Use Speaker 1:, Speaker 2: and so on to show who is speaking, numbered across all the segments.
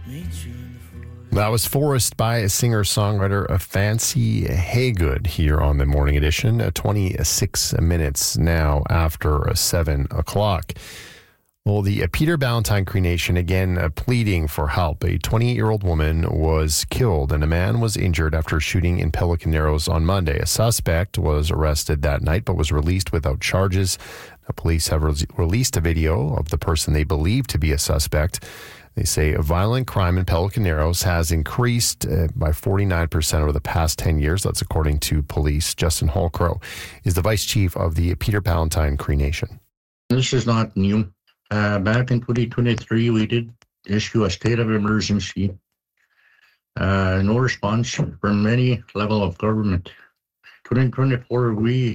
Speaker 1: That was Forest by singer-songwriter Fancy Haygood here on the Morning Edition, 26 minutes now after 7 o'clock. Well, the Peter Ballantine Cree Nation again pleading for help. A 28-year-old woman was killed and a man was injured after a shooting in Pelican Narrows on Monday. A suspect was arrested that night but was released without charges. Now, police have released a video of the person they believe to be a suspect. They say violent crime in Pelican Narrows has increased by 49% over the past 10 years. That's according to police. Justin Holcrow is the vice chief of the Peter Ballantine Cree Nation.
Speaker 2: This is not new. Back in 2023, we did issue a state of emergency. No response from any level of government. 2024,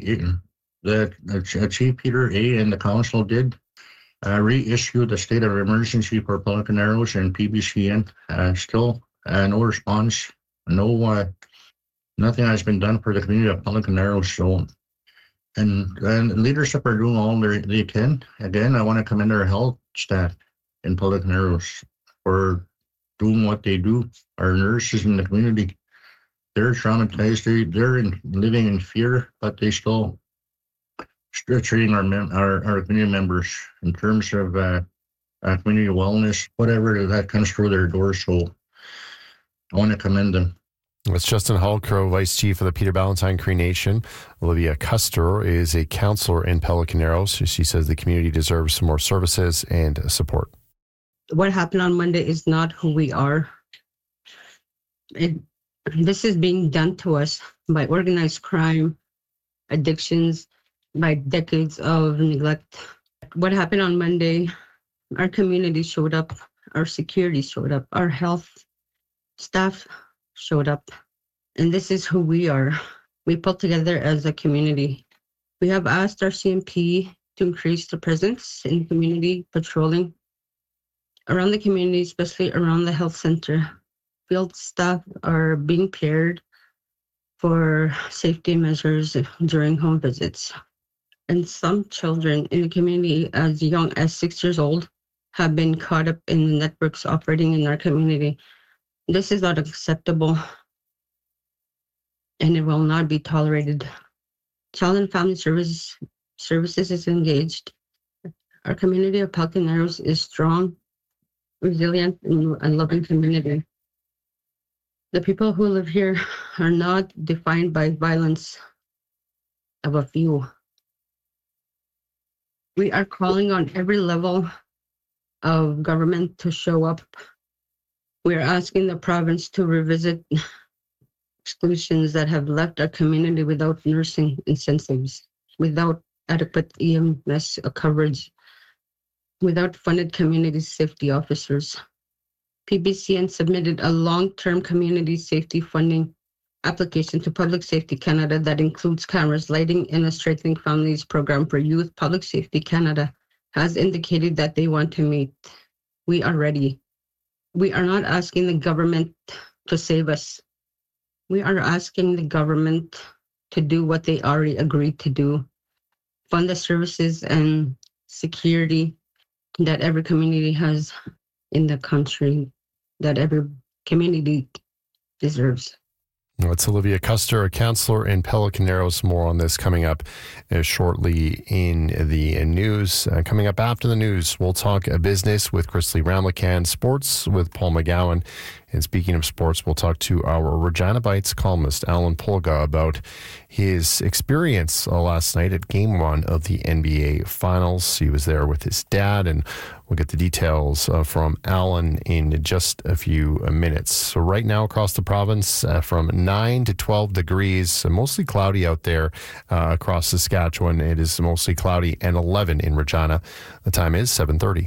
Speaker 2: the Chief Peter A. and the council did reissue the state of emergency for Pelican Narrows and PBCN. Still no response. Nothing has been done for the community of Pelican Narrows. So. And leadership are doing all they can. Again, I want to commend our health staff in Pelican Narrows for doing what they do. Our nurses in the community, they're traumatized. They're living in fear, but they still treating our community members in terms of community wellness, whatever that comes through their doors. So I want to commend them.
Speaker 1: It's Justin Holcrow, Vice Chief of the Peter Ballantine Cree Nation. Olivia Custer is a counselor in Pelican Narrows. She says the community deserves some more services and support.
Speaker 3: What happened on Monday is not who we are. This is being done to us by organized crime, addictions, by decades of neglect. What happened on Monday, our community showed up, our security showed up, our health staff showed up, and this is who we are. We pulled together as a community. We have asked our CMP to increase the presence in community patrolling around the community, especially around the health center. Field staff are being paired for safety measures during home visits. And some children in the community as young as 6 years old have been caught up in the networks operating in our community. This is not acceptable, and it will not be tolerated. Child and Family Services is engaged. Our community of Pelican Narrows is strong, resilient, and loving community. The people who live here are not defined by violence of a few. We are calling on every level of government to show up. We are asking the province to revisit exclusions that have left our community without nursing incentives, without adequate EMS coverage, without funded community safety officers. PBCN submitted a long-term community safety funding application to Public Safety Canada that includes cameras, lighting, and a Strengthening Families program for youth. Public Safety Canada has indicated that they want to meet. We are ready. We are not asking the government to save us. We are asking the government to do what they already agreed to do. Fund the services and security that every community has in the country, that every community deserves.
Speaker 1: It's Olivia Custer, a counselor in Pelican Narrows. More on this coming up shortly in the news. Coming up after the news, we'll talk business with Chrisley Ramlakan, sports with Paul McGowan. And speaking of sports, we'll talk to our Regina Bites columnist, Alan Polga, about his experience last night at Game 1 of the NBA Finals. He was there with his dad, and we'll get the details from Alan in just a few minutes. So right now across the province, from 9 to 12 degrees, mostly cloudy out there across Saskatchewan. It is mostly cloudy, and 11 in Regina. The time is 7:30.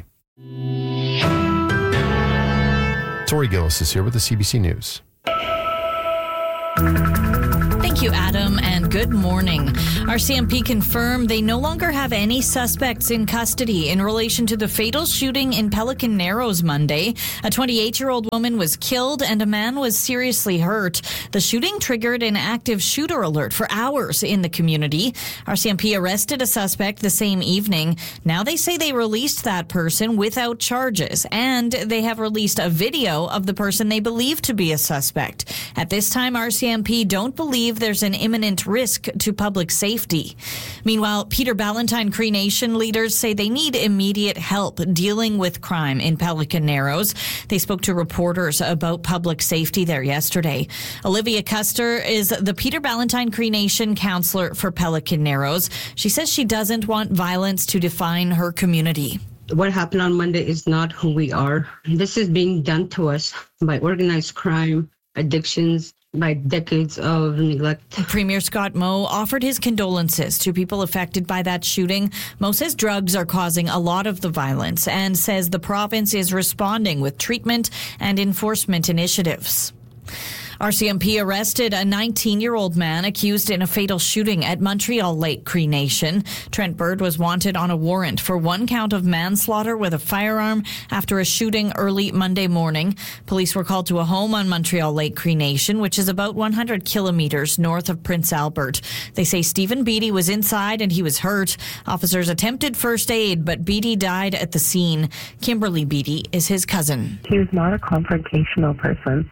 Speaker 1: Tori Gillis is here with the CBC News.
Speaker 4: Thank you, Adam, and and good morning. RCMP confirmed they no longer have any suspects in custody in relation to the fatal shooting in Pelican Narrows Monday. A 28-year-old woman was killed and a man was seriously hurt. The shooting triggered an active shooter alert for hours in the community. RCMP arrested a suspect the same evening. Now they say they released that person without charges, and they have released a video of the person they believe to be a suspect. At this time, RCMP don't believe there's an imminent risk to public safety. Meanwhile, Peter Ballantine Cree Nation leaders say they need immediate help dealing with crime in Pelican Narrows. They spoke to reporters about public safety there yesterday. Olivia Custer is the Peter Ballantine Cree Nation councillor for Pelican Narrows. She says she doesn't want violence to define her community.
Speaker 3: What happened on Monday is not who we are. This is being done to us by organized crime, addictions, by decades of neglect.
Speaker 4: Premier Scott Moe offered his condolences to people affected by that shooting. Moe says drugs are causing a lot of the violence and says the province is responding with treatment and enforcement initiatives. RCMP arrested a 19-year-old man accused in a fatal shooting at Montreal Lake Cree Nation. Trent Bird was wanted on a warrant for one count of manslaughter with a firearm after a shooting early Monday morning. Police were called to a home on Montreal Lake Cree Nation, which is about 100 kilometers north of Prince Albert. They say Stephen Beatty was inside and he was hurt. Officers attempted first aid, but Beatty died at the scene. Kimberly Beatty is his cousin.
Speaker 5: He was not a confrontational person.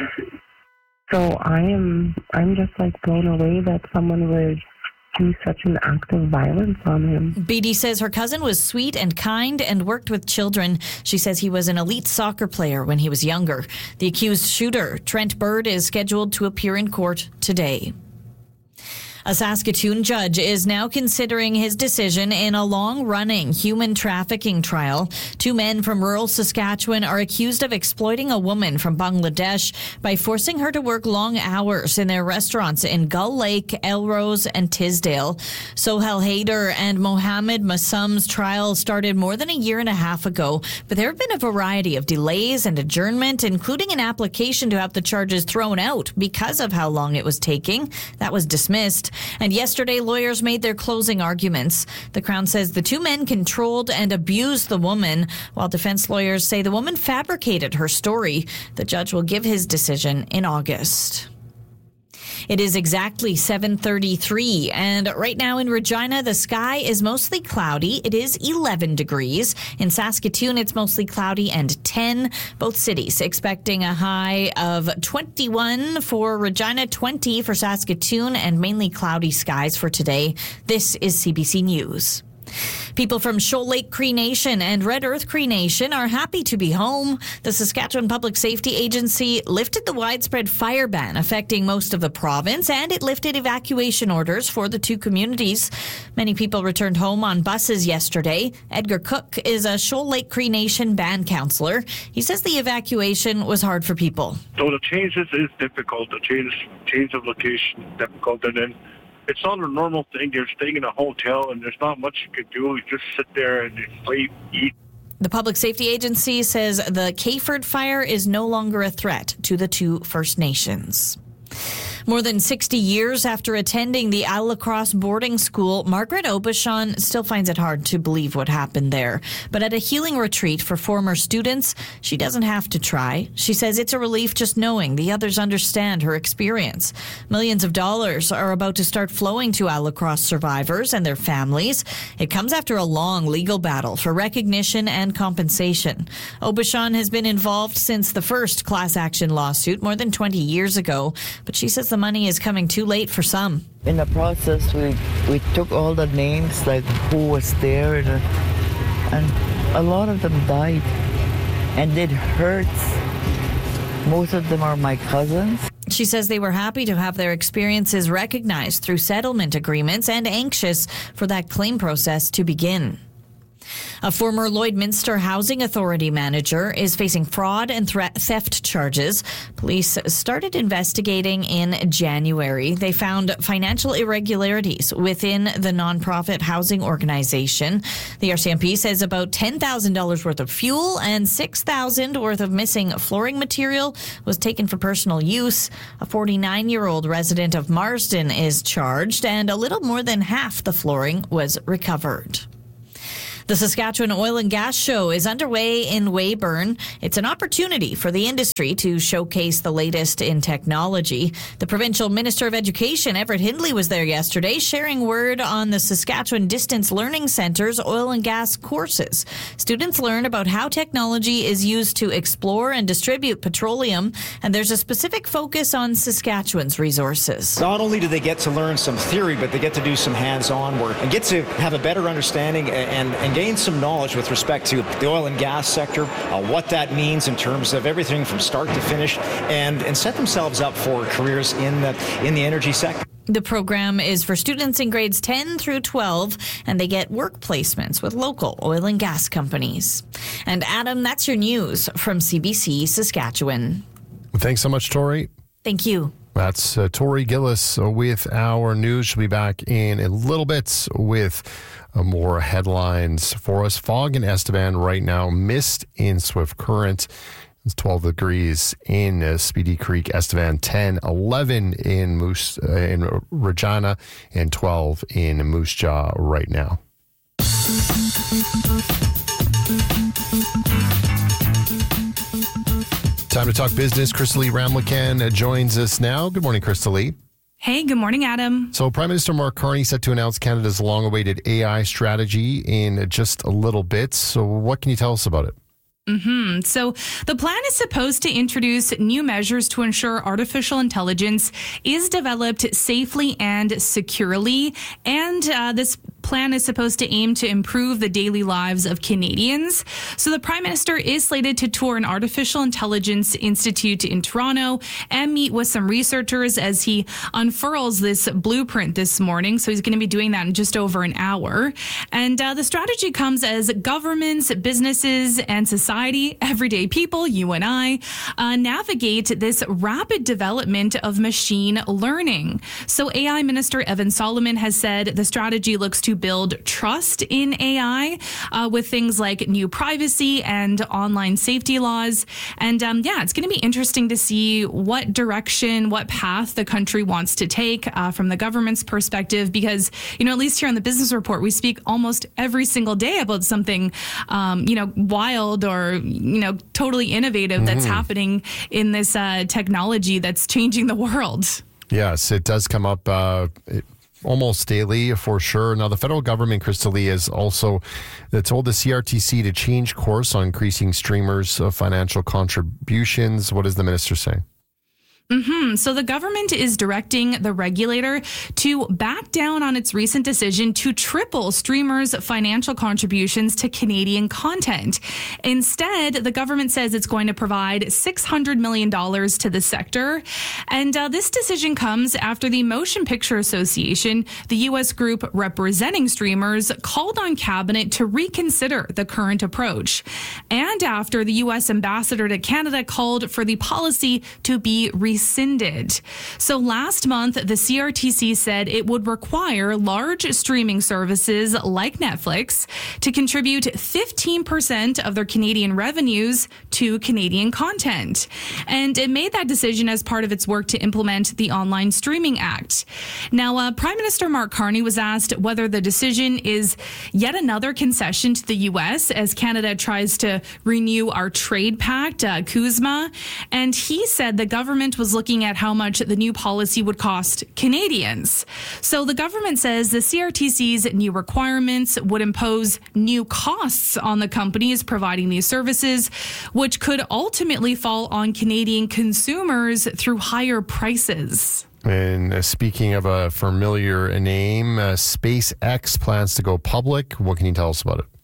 Speaker 5: So I'm just blown away that someone would do such an act of violence on him.
Speaker 4: Beatty says her cousin was sweet and kind and worked with children. She says he was an elite soccer player when he was younger. The accused shooter, Trent Bird, is scheduled to appear in court today. A Saskatoon judge is now considering his decision in a long-running human trafficking trial. Two men from rural Saskatchewan are accused of exploiting a woman from Bangladesh by forcing her to work long hours in their restaurants in Gull Lake, Elrose, and Tisdale. Sohail Haider and Mohammed Masum's trial started more than a year and a half ago, but there have been a variety of delays and adjournment, including an application to have the charges thrown out because of how long it was taking. That was dismissed. And yesterday, lawyers made their closing arguments. The Crown says the two men controlled and abused the woman, while defense lawyers say the woman fabricated her story. The judge will give his decision in August. It is exactly 7:33, and right now in Regina, the sky is mostly cloudy. It is 11 degrees. In Saskatoon, it's mostly cloudy and 10. Both cities expecting a high of 21 for Regina, 20 for Saskatoon, and mainly cloudy skies for today. This is CBC News. People from Shoal Lake Cree Nation and Red Earth Cree Nation are happy to be home. The Saskatchewan Public Safety Agency lifted the widespread fire ban affecting most of the province, and it lifted evacuation orders for the two communities. Many people returned home on buses yesterday. Edgar Cook is a Shoal Lake Cree Nation band counselor. He says the evacuation was hard for people.
Speaker 6: So the changes is difficult. The change of location is difficult, and then it's not a normal thing. You're staying in a hotel and there's not much you can do. You just sit there and sleep, eat.
Speaker 4: The Public Safety Agency says the Kayford fire is no longer a threat to the two First Nations. More than 60 years after attending the Al-Lacrosse boarding school, Margaret Aubuchon still finds it hard to believe what happened there. But at a healing retreat for former students, she doesn't have to try. She says it's a relief just knowing the others understand her experience. Millions of dollars are about to start flowing to Al-Lacrosse survivors and their families. It comes after a long legal battle for recognition and compensation. Aubuchon has been involved since the first class action lawsuit more than 20 years ago, but she says the money is coming too late for some.
Speaker 7: In the process, we took all the names, like who was there, and a lot of them died. And it hurts. Most of them are my cousins.
Speaker 4: She says they were happy to have their experiences recognized through settlement agreements and anxious for that claim process to begin. A former Lloydminster Housing Authority manager is facing fraud and theft charges. Police started investigating in January. They found financial irregularities within the nonprofit housing organization. The RCMP says about $10,000 worth of fuel and $6,000 worth of missing flooring material was taken for personal use. A 49-year-old resident of Marsden is charged, and a little more than half the flooring was recovered. The Saskatchewan Oil and Gas Show is underway in Weyburn. It's an opportunity for the industry to showcase the latest in technology. The Provincial Minister of Education, Everett Hindley, was there yesterday, sharing word on the Saskatchewan Distance Learning Centre's oil and gas courses. Students learn about how technology is used to explore and distribute petroleum, and there's a specific focus on Saskatchewan's resources.
Speaker 8: Not only do they get to learn some theory, but they get to do some hands-on work and get to have a better understanding and gain some knowledge with respect to the oil and gas sector, what that means in terms of everything from start to finish, and set themselves up for careers in the energy sector.
Speaker 4: The program is for students in grades 10 through 12, and they get work placements with local oil and gas companies. And Adam, that's your news from CBC Saskatchewan.
Speaker 1: Thanks so much, Tori.
Speaker 4: Thank you.
Speaker 1: That's Tori Gillis with our news. She'll be back in a little bit with more headlines for us. Fog in Estevan right now. Mist in Swift Current. It's 12 degrees in Speedy Creek, Estevan 10, 11 in Regina, and 12 in Moose Jaw right now. Time to talk business. Crystal Lee Ramlakan joins us now. Good morning, Crystal Lee.
Speaker 9: Hey, good morning, Adam.
Speaker 1: So Prime Minister Mark Carney set to announce Canada's long-awaited AI strategy in just a little bit. So what can you tell us about it?
Speaker 9: So the plan is supposed to introduce new measures to ensure artificial intelligence is developed safely and securely. And this plan is supposed to aim to improve the daily lives of Canadians. So the Prime Minister is slated to tour an artificial intelligence institute in Toronto and meet with some researchers as he unfurls this blueprint this morning. So he's going to be doing that in just over an hour. And the strategy comes as governments, businesses, and society, everyday people, you and I, navigate this rapid development of machine learning. So AI Minister Evan Solomon has said the strategy looks to build trust in AI with things like new privacy and online safety laws. And it's going to be interesting to see what direction, what path the country wants to take from the government's perspective, because, at least here on the Business Report, we speak almost every single day about something, wild or totally innovative that's happening in this technology that's changing the world.
Speaker 1: Yes, it does come up almost daily for sure. Now, the federal government, Crystal Lee, has also told the CRTC to change course on increasing streamers' financial contributions. What does the minister say?
Speaker 9: So the government is directing the regulator to back down on its recent decision to triple streamers' financial contributions to Canadian content. Instead, the government says it's going to provide $600 million to the sector. And this decision comes after the Motion Picture Association, the U.S. group representing streamers, called on Cabinet to reconsider the current approach. And after the U.S. ambassador to Canada called for the policy to be rescinded. So last month, the CRTC said it would require large streaming services like Netflix to contribute 15% of their Canadian revenues to Canadian content. And it made that decision as part of its work to implement the Online Streaming Act. Now, Prime Minister Mark Carney was asked whether the decision is yet another concession to the U.S. as Canada tries to renew our trade pact, CUSMA. And he said the government was looking at how much the new policy would cost Canadians. So the government says the CRTC's new requirements would impose new costs on the companies providing these services, which could ultimately fall on Canadian consumers through higher prices.
Speaker 1: And speaking of a familiar name, SpaceX plans to go public. What can you tell us about it?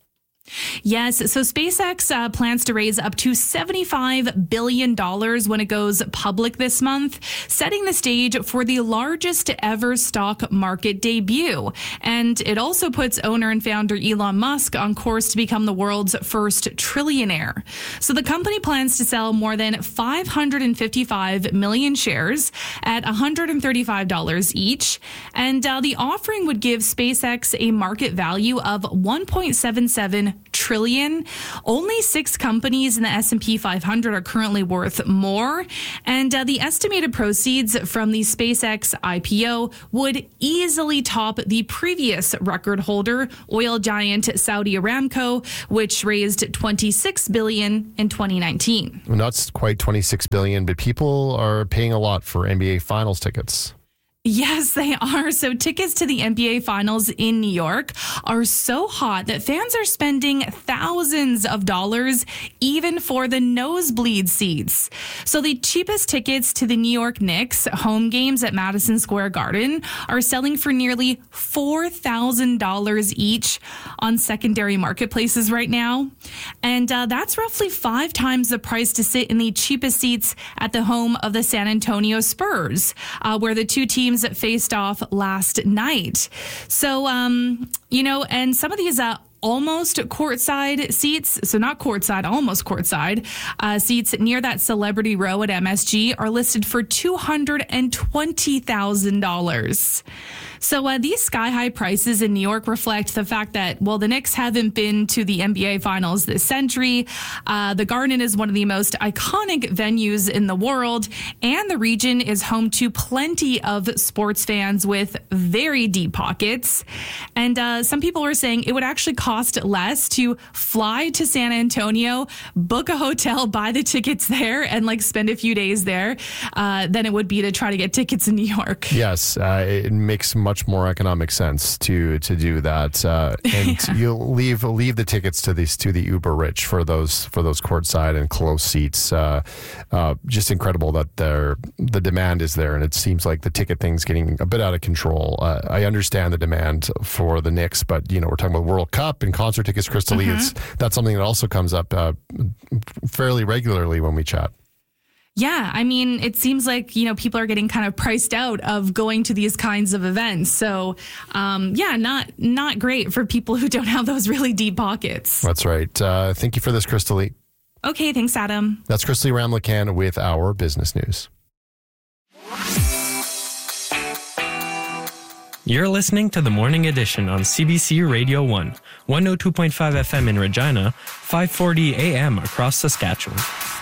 Speaker 9: Yes. So SpaceX plans to raise up to $75 billion when it goes public this month, setting the stage for the largest ever stock market debut. And it also puts owner and founder Elon Musk on course to become the world's first trillionaire. So the company plans to sell more than 555 million shares at $135 each. And the offering would give SpaceX a market value of $1.77 trillion. Only 6 companies in the S&P 500 are currently worth more. And the estimated proceeds from the SpaceX IPO would easily top the previous record holder, oil giant Saudi Aramco, which raised $26 billion in 2019.
Speaker 1: Well, not quite $26 billion, but people are paying a lot for NBA Finals tickets.
Speaker 9: Yes, they are. So tickets to the NBA Finals in New York are so hot that fans are spending thousands of dollars even for the nosebleed seats. So the cheapest tickets to the New York Knicks home games at Madison Square Garden are selling for nearly $4,000 each on secondary marketplaces right now. And that's roughly 5 times the price to sit in the cheapest seats at the home of the San Antonio Spurs, where the two teams that faced off last night. So, and some of these almost courtside seats, so not courtside, almost courtside seats near that celebrity row at MSG are listed for $220,000. So these sky-high prices in New York reflect the fact that, well, the Knicks haven't been to the NBA Finals this century. The Garden is one of the most iconic venues in the world, and the region is home to plenty of sports fans with very deep pockets. And some people are saying it would actually cost less to fly to San Antonio, book a hotel, buy the tickets there, and spend a few days there than it would be to try to get tickets in New York.
Speaker 1: Yes, it makes much more economic sense to do that, and you'll leave the tickets to the uber rich for those courtside and close seats. Just incredible that the demand is there, and it seems like the ticket thing's getting a bit out of control. I understand the demand for the Knicks, but we're talking about World Cup and concert tickets, Crystal Lee. That's something that also comes up fairly regularly when we chat.
Speaker 9: Yeah, I mean, it seems like, people are getting kind of priced out of going to these kinds of events. So, not great for people who don't have those really deep pockets.
Speaker 1: That's right. Thank you for this, Crystal Lee.
Speaker 9: Okay, thanks, Adam.
Speaker 1: That's Crystal Lee Ramlakan with our business news.
Speaker 10: You're listening to the Morning Edition on CBC Radio 1, 102.5 FM in Regina, 540 AM across Saskatchewan.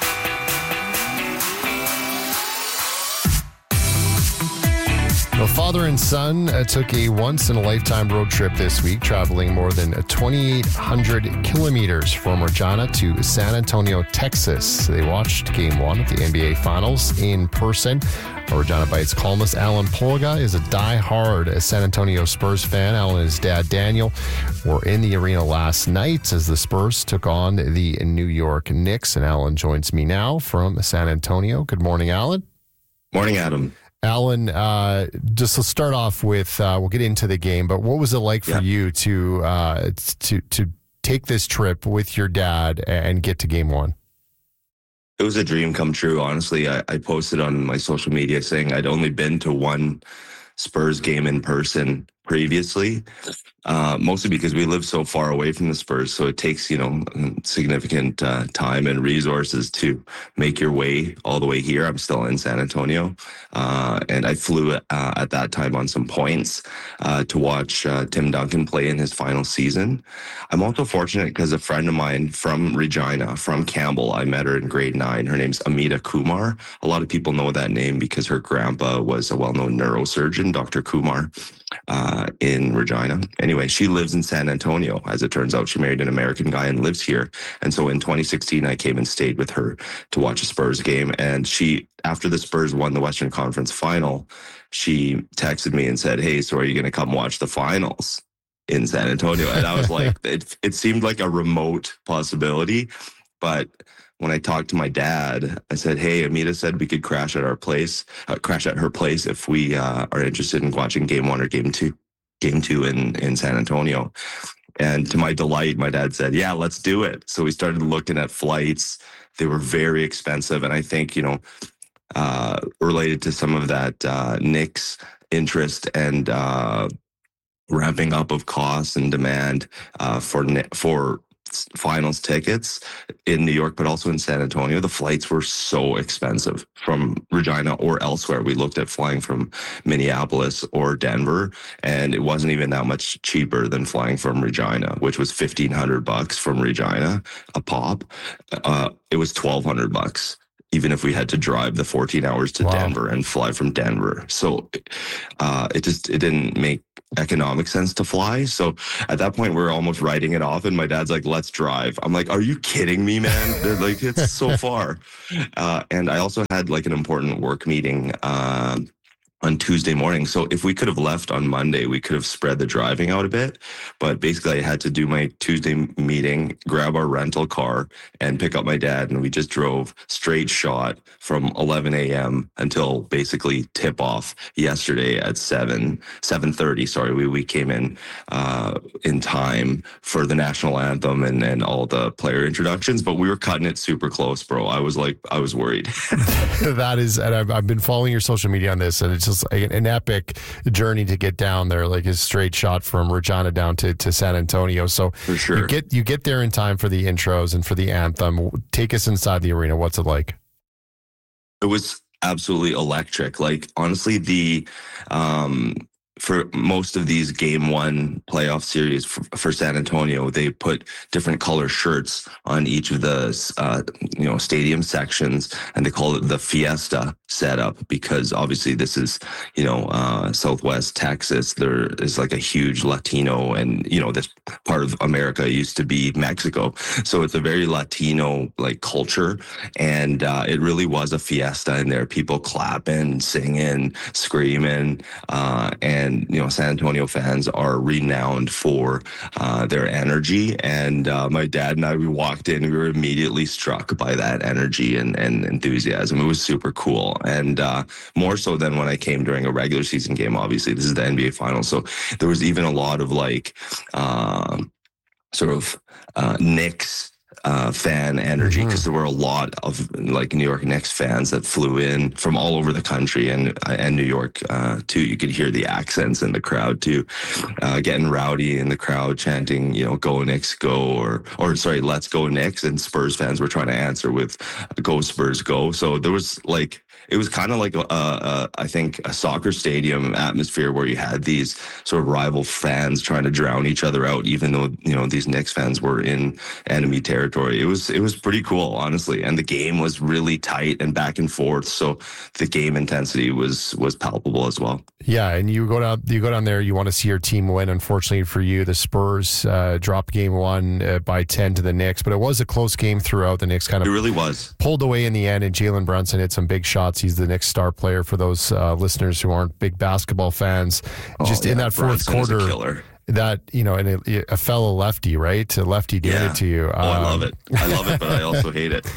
Speaker 1: The father and son took a once-in-a-lifetime road trip this week, traveling more than 2,800 kilometers from Regina to San Antonio, Texas. They watched Game 1 of the NBA Finals in person. Our Regina Bites columnist Alan Polga is a die-hard San Antonio Spurs fan. Alan and his dad, Daniel, were in the arena last night as the Spurs took on the New York Knicks. And Alan joins me now from San Antonio. Good morning, Alan.
Speaker 11: Morning, Adam.
Speaker 1: Alan, just to start off with, we'll get into the game, but what was it like for you to take this trip with your dad and get to Game 1?
Speaker 11: It was a dream come true, honestly. I posted on my social media saying I'd only been to one Spurs game in person previously, mostly because we live so far away from the Spurs. So it takes, significant time and resources to make your way all the way here. I'm still in San Antonio. And I flew at that time on some points to watch Tim Duncan play in his final season. I'm also fortunate because a friend of mine from Regina, from Campbell, I met her in grade 9. Her name's Amita Kumar. A lot of people know that name because her grandpa was a well-known neurosurgeon, Dr. Kumar, in Regina. Anyway, she lives in San Antonio. As it turns out, she married an American guy and lives here. And so in 2016, I came and stayed with her to watch a Spurs game. And after the Spurs won the Western Conference final, she texted me and said, "Hey, so are you going to come watch the finals in San Antonio?" And I was like, it seemed like a remote possibility. But when I talked to my dad, I said, "Hey, Amita said we could crash at her place if we are interested in watching Game 1 or Game 2 in San Antonio." And to my delight, my dad said, yeah, let's do it. So we started looking at flights. They were very expensive. And I think, related to some of that Nick's interest and ramping up of costs and demand for finals tickets in New York, but also in San Antonio, the flights were so expensive from Regina or elsewhere. We looked at flying from Minneapolis or Denver, and it wasn't even that much cheaper than flying from Regina, which was $1,500 from Regina a pop. It was $1,200. Even if we had to drive the 14 hours to Denver and fly from Denver. So it didn't make economic sense to fly. So at that point, we're almost writing it off. And my dad's like, let's drive. I'm like, are you kidding me, man? They're like, it's so far. And I also had like an important work meeting on Tuesday morning. So if we could have left on Monday, we could have spread the driving out a bit. But basically, I had to do my Tuesday meeting, grab our rental car, and pick up my dad. And we just drove straight shot from 11 a.m. until basically tip off yesterday at 7:30. Sorry, we came in time for the national anthem and all the player introductions. But we were cutting it super close, bro. I was worried.
Speaker 1: That is, and I've been following your social media on this, and it's just an epic journey to get down there, like a straight shot from Regina down to San Antonio. So
Speaker 11: for sure,
Speaker 1: you get there in time for the intros and for the anthem. Take us inside the arena. What's it like?
Speaker 11: It was absolutely electric. Like, honestly, for most of these Game 1 playoff series for San Antonio, they put different color shirts on each of the stadium sections, and they call it the Fiesta setup because obviously this is Southwest Texas. There is like a huge Latino, and this part of America used to be Mexico, so it's a very Latino like culture, and it really was a fiesta in there. People clapping, singing, screaming, and San Antonio fans are renowned for their energy. And my dad and I, we walked in, we were immediately struck by that energy and enthusiasm. It was super cool. And more so than when I came during a regular season game. Obviously, this is the NBA Finals. So there was even a lot of like Knicks fan energy, because there were a lot of like New York Knicks fans that flew in from all over the country and New York too. You could hear the accents in the crowd too, getting rowdy in the crowd, chanting, "Go Knicks, go," or sorry, "Let's go Knicks." And Spurs fans were trying to answer with "Go Spurs, go." So there was like, it was kind of like I think a soccer stadium atmosphere where you had these sort of rival fans trying to drown each other out, even though these Knicks fans were in enemy territory. It was pretty cool, honestly, and the game was really tight and back and forth. So the game intensity was palpable as well.
Speaker 1: Yeah, and you go down there. You want to see your team win. Unfortunately for you, the Spurs dropped Game 1 by 10 to the Knicks, but it was a close game throughout. The Knicks kind of
Speaker 11: really was
Speaker 1: pulled away in the end, and Jalen Brunson hit some big shots. He's the Knicks star player for those listeners who aren't big basketball fans. In that fourth quarter, that and a fellow lefty, right? A lefty did it to you.
Speaker 11: I love it. I love it, but I also hate it.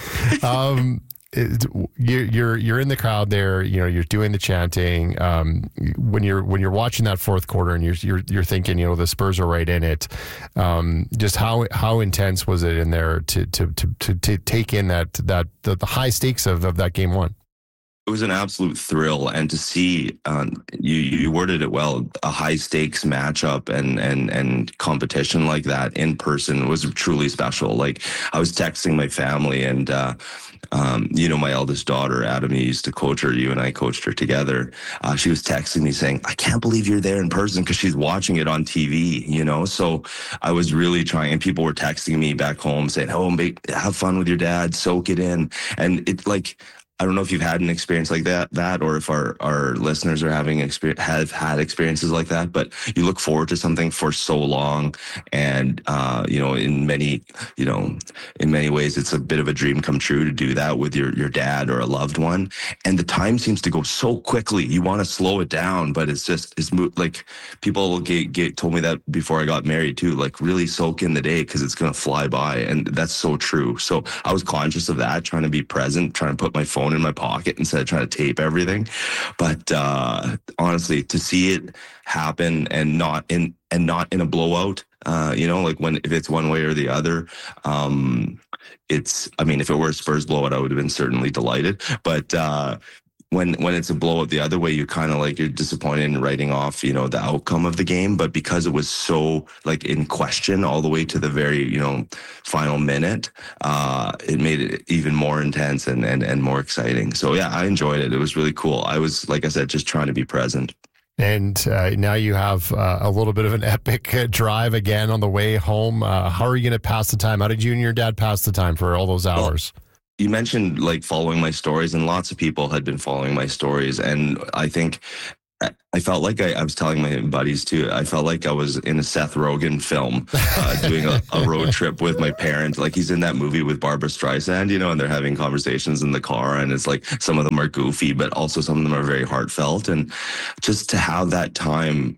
Speaker 1: You're in the crowd there. You're doing the chanting. When you're watching that fourth quarter, and you're thinking, the Spurs are right in it. Just how intense was it in there to take in the high stakes of that Game 1?
Speaker 11: It was an absolute thrill, and to see you worded it well, a high stakes matchup and competition like that in person was truly special. Like, I was texting my family, and my eldest daughter, Adam, you used to coach her. You and I coached her together. She was texting me saying, "I can't believe you're there in person," because she's watching it on TV. So I was really trying, and people were texting me back home saying, "Oh, have fun with your dad, soak it in," and it's like, I don't know if you've had an experience like that, or if our listeners are have had experiences like that, but you look forward to something for so long. And, in many ways, it's a bit of a dream come true to do that with your dad or a loved one. And the time seems to go so quickly. You want to slow it down, but it's like people told me that before I got married too, like really soak in the day because it's going to fly by. And that's so true. So I was conscious of that, trying to be present, trying to put my phone in my pocket instead of trying to tape everything. But honestly, to see it happen and not in a blowout, like if it's one way or the other. If it were a Spurs blowout, I would have been certainly delighted. But when it's a blowout the other way, you kind of you're disappointed in writing off, the outcome of the game. But because it was so in question all the way to the very, final minute, it made it even more intense and more exciting. So yeah, I enjoyed it. It was really cool. I was, like I said, just trying to be present.
Speaker 1: And now you have a little bit of an epic drive again on the way home. How are you going to pass the time? How did you and your dad pass the time for all those hours?
Speaker 11: Well, you mentioned following my stories, and lots of people had been following my stories. And I think I felt like I was telling my buddies too, I felt like I was in a Seth Rogen film doing a road trip with my parents. He's in that movie with Barbara Streisand, and they're having conversations in the car, and it's some of them are goofy, but also some of them are very heartfelt. And just to have that time,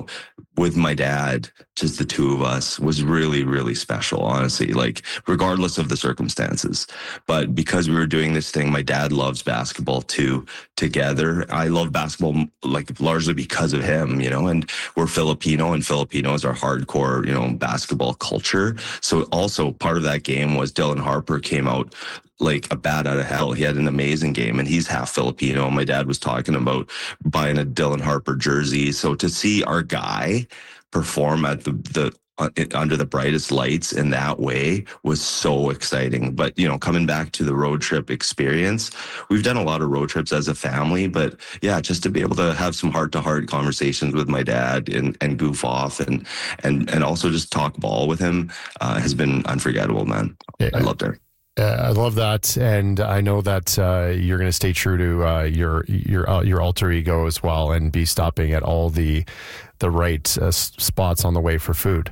Speaker 11: with my dad, just the two of us, was really, really special, honestly, regardless of the circumstances. But because we were doing this thing, my dad loves basketball too, together. I love basketball, largely because of him, and we're Filipino, and Filipinos are hardcore, basketball culture. So also part of that game was Dylan Harper came out like a bat out of hell. He had an amazing game, and he's half Filipino. My dad was talking about buying a Dylan Harper jersey. So to see our guy perform at the under the brightest lights in that way was so exciting. But, coming back to the road trip experience, we've done a lot of road trips as a family, but yeah, just to be able to have some heart-to-heart conversations with my dad and goof off and also just talk ball with him has been unforgettable, man. Yeah. I loved it.
Speaker 1: I love that, and I know that you're going to stay true to your alter ego as well, and be stopping at all the right spots on the way for food.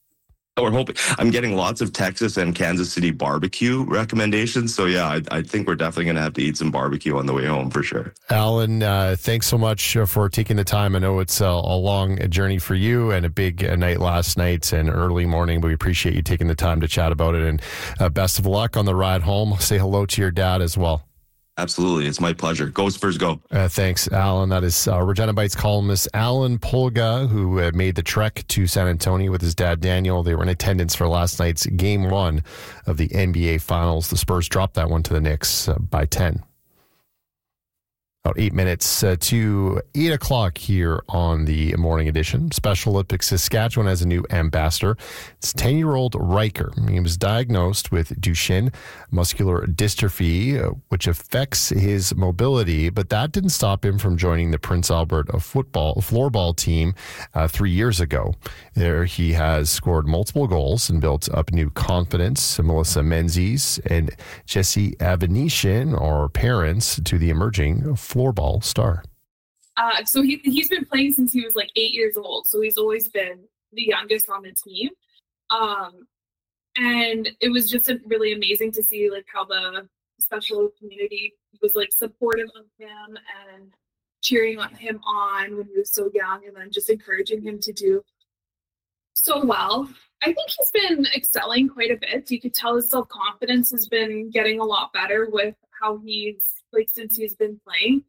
Speaker 11: We're hoping. I'm getting lots of Texas and Kansas City barbecue recommendations. So yeah, I think we're definitely going to have to eat some barbecue on the way home for sure.
Speaker 1: Alan, thanks so much for taking the time. I know it's a long journey for you and a big night last night and early morning, but we appreciate you taking the time to chat about it. And best of luck on the ride home. Say hello to your dad as well.
Speaker 11: Absolutely. It's my pleasure. Go Spurs, go.
Speaker 1: Thanks, Alan. That is Regina Bites columnist Alan Pulga, who made the trek to San Antonio with his dad, Daniel. They were in attendance for last night's Game 1 of the NBA Finals. The Spurs dropped that one to the Knicks by 10. About 8 minutes to 8 o'clock here on the morning edition. Special Olympics Saskatchewan has a new ambassador. It's 10-year-old Riker. He was diagnosed with Duchenne muscular dystrophy, which affects his mobility, but that didn't stop him from joining the Prince Albert floorball team 3 years ago. There he has scored multiple goals and built up new confidence. Melissa Menzies and Jesse Avenetian are parents to the emerging floorball star.
Speaker 12: So he's been playing since he was 8 years old. So he's always been the youngest on the team. And it was just really amazing to see how the special community was supportive of him and cheering him on when he was so young, and then just encouraging him to do so well. I think he's been excelling quite a bit. You could tell his self-confidence has been getting a lot better with how he's since he's been playing.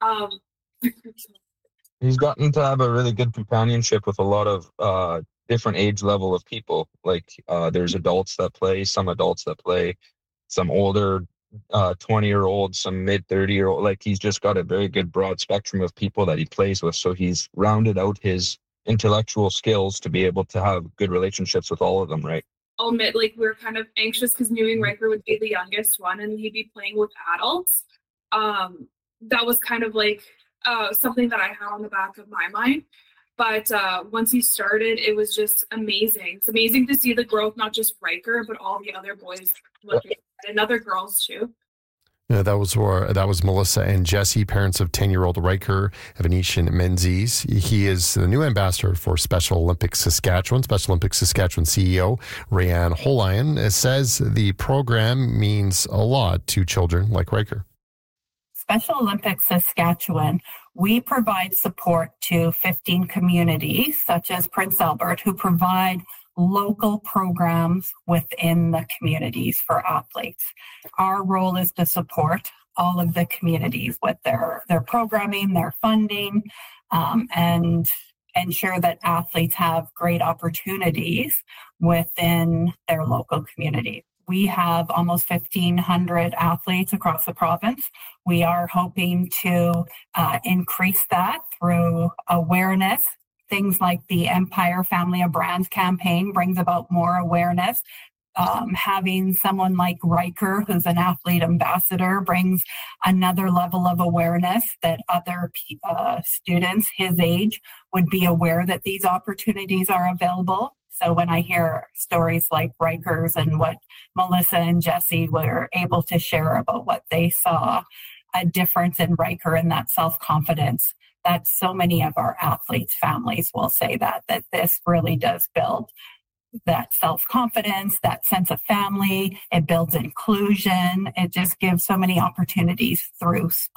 Speaker 13: He's gotten to have a really good companionship with a lot of different age level of people. There's adults that play, some adults that play, some older 20-year-olds, some mid 30-year-old. He's just got a very good broad spectrum of people that he plays with. So he's rounded out his intellectual skills to be able to have good relationships with all of them, right?
Speaker 12: I'll admit, we were kind of anxious because knowing Riker would be the youngest one and he'd be playing with adults. That was kind of something that I had on the back of my mind. But once he started, it was just amazing. It's amazing to see the growth, not just Riker, but all the other boys and other girls too.
Speaker 1: Yeah, that was Melissa and Jesse, parents of 10-year-old Riker Avenetian Menzies. He is the new ambassador for Special Olympics Saskatchewan. Special Olympics Saskatchewan CEO Rayanne Holian says the program means a lot to children like Riker.
Speaker 14: Special Olympics Saskatchewan, we provide support to 15 communities, such as Prince Albert, who provide local programs within the communities for athletes. Our role is to support all of the communities with their programming, their funding, and ensure that athletes have great opportunities within their local community. We have almost 1,500 athletes across the province. We are hoping to increase that through awareness. Things like the Empire Family of Brands campaign brings about more awareness. Having someone like Riker, who's an athlete ambassador, brings another level of awareness that other students his age would be aware that these opportunities are available. So when I hear stories like Riker's and what Melissa and Jesse were able to share about what they saw, a difference in Riker and that self-confidence, that so many of our athletes' families will say that this really does build that self-confidence, that sense of family. It builds inclusion. It just gives so many opportunities through sport.